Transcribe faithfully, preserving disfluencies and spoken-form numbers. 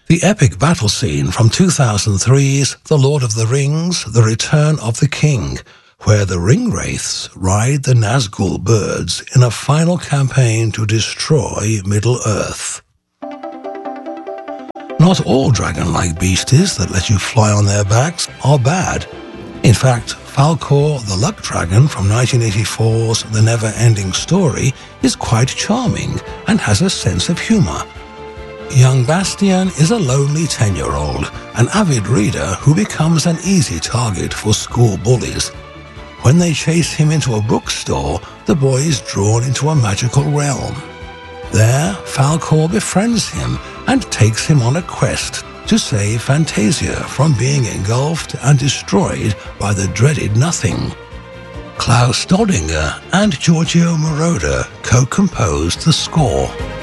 The epic battle scene from two thousand three's The Lord of the Rings, The Return of the King, where the Ringwraiths ride the Nazgul birds in a final campaign to destroy Middle-earth. Not all dragon-like beasties that let you fly on their backs are bad. In fact, Falkor the Luck Dragon from nineteen eighty-four's The Never-Ending Story is quite charming and has a sense of humor. Young Bastian is a lonely ten-year-old, an avid reader who becomes an easy target for school bullies. When they chase him into a bookstore, the boy is drawn into a magical realm. There, Falkor befriends him and takes him on a quest to save Fantasia from being engulfed and destroyed by the dreaded Nothing. Klaus Doldinger and Giorgio Moroder co-composed the score.